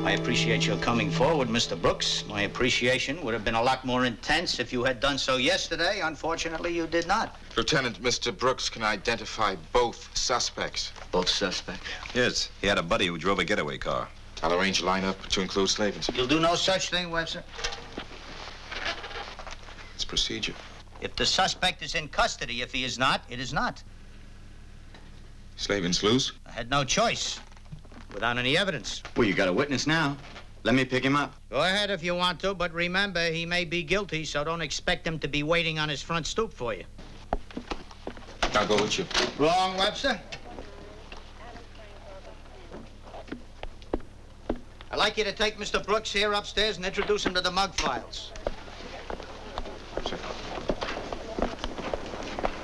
I appreciate your coming forward, Mr. Brooks. My appreciation would have been a lot more intense if you had done so yesterday. Unfortunately, you did not. Lieutenant, Mr. Brooks can identify both suspects. Both suspects? Yes, he had a buddy who drove a getaway car. I'll arrange a lineup to include Slavens. You'll do no such thing, Webster? It's procedure. If the suspect is in custody, if he is not, it is not. Slavens loose? I had no choice. Without any evidence. Well, you got a witness now. Let me pick him up. Go ahead if you want to, but remember, he may be guilty, so don't expect him to be waiting on his front stoop for you. I'll go with you. Wrong, Webster. I'd like you to take Mr. Brooks here upstairs and introduce him to the mug files.